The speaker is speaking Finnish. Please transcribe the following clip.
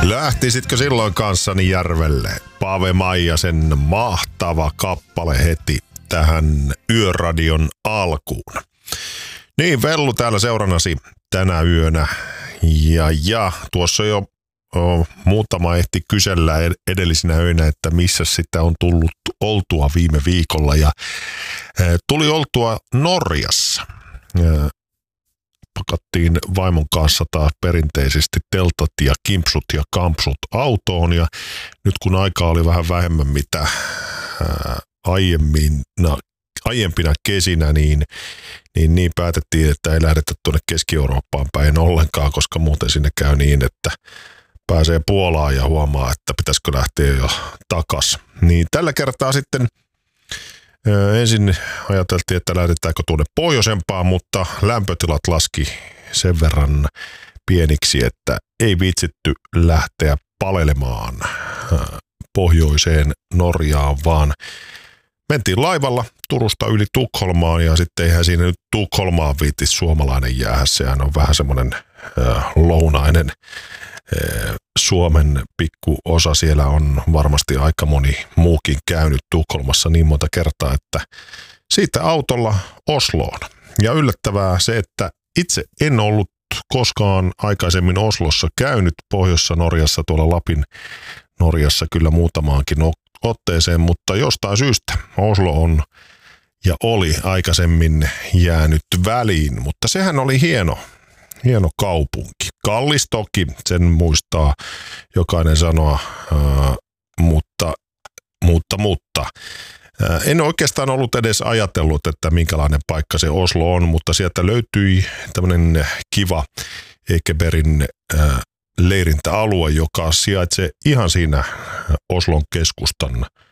Lähtisitkö silloin kanssani järvelle? Pave Maijasen mahtava kappale heti tähän Yöradion alkuun. Niin, Vellu täällä seurannasi tänä yönä. Ja tuossa jo muutama ehti kysellä edellisinä öinä, että missä sitä on tullut oltua viime viikolla. Ja tuli oltua Norjassa. Pakattiin vaimon kanssa taas perinteisesti teltat ja kimpsut ja kampsut autoon, ja nyt kun aikaa oli vähän vähemmän mitä aiempina kesinä, niin päätettiin, että ei lähdetä tuonne Keski-Eurooppaan päin ollenkaan, koska muuten sinne käy niin, että pääsee Puolaan ja huomaa, että pitäisikö lähteä jo takas. Niin tällä kertaa sitten ensin ajateltiin, että lähdetäänkö tuonne pohjoisempaan, mutta lämpötilat laski sen verran pieniksi, että ei viitsitty lähteä palelemaan pohjoiseen Norjaan, vaan mentiin laivalla Turusta yli Tukholmaan, ja sitten eihän siinä nyt Tukholmaan viittis suomalainen jäädä. Sehän on vähän semmoinen lounainen Suomen pikkuosa. Siellä on varmasti aika moni muukin käynyt Tukholmassa niin monta kertaa, että siitä autolla Osloon. Ja yllättävää se, että itse en ollut koskaan aikaisemmin Oslossa käynyt, Pohjoisessa Norjassa, tuolla Lapin Norjassa kyllä muutamaankin otteeseen, mutta jostain syystä Oslo on ja oli aikaisemmin jäänyt väliin, mutta sehän oli hieno kaupunki. Kallis toki, sen muistaa jokainen sanoa, mutta en oikeastaan ollut edes ajatellut, että minkälainen paikka se Oslo on, mutta sieltä löytyi tämmöinen kiva Ekebergin leirintäalue, joka sijaitsee ihan siinä Oslon keskustan